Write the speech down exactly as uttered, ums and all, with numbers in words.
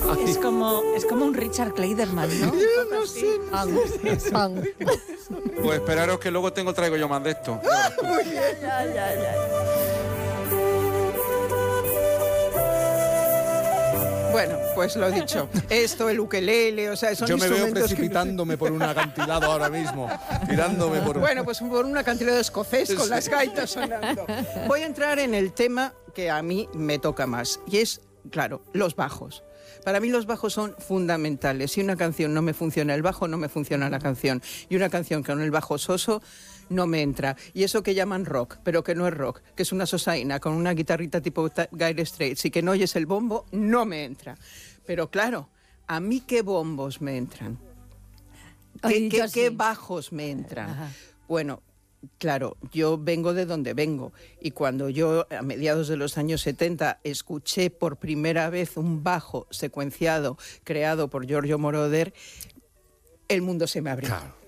Es como, es como un Richard Clayderman, ¿no? Yo no sé, no sé. Pan. Pues esperaros que luego tengo traigo yo más de esto. Muy bien. Ya, ya, ya. Bueno, pues lo dicho. Esto, el ukelele, o sea, son Yo me veo instrumentos que- precipitándome por un acantilado ahora mismo, tirándome por un... Bueno, pues por un acantilado escocés con las gaitas sonando. Voy a entrar en el tema que a mí me toca más, y es, claro, los bajos. Para mí los bajos son fundamentales. Si una canción no me funciona el bajo, no me funciona la canción. Y una canción con el bajo soso no me entra. Y eso que llaman rock, pero que no es rock, que es una sosaina con una guitarrita tipo Dire Straits y que no oyes el bombo, no me entra. Pero claro, ¿a mí qué bombos me entran? ¿Qué, Ay, qué- yo qué sí. bajos me entran? Ajá. Bueno, claro, yo vengo de donde vengo y cuando yo a mediados de los años setenta escuché por primera vez un bajo secuenciado creado por Giorgio Moroder, el mundo se me abrió. Claro.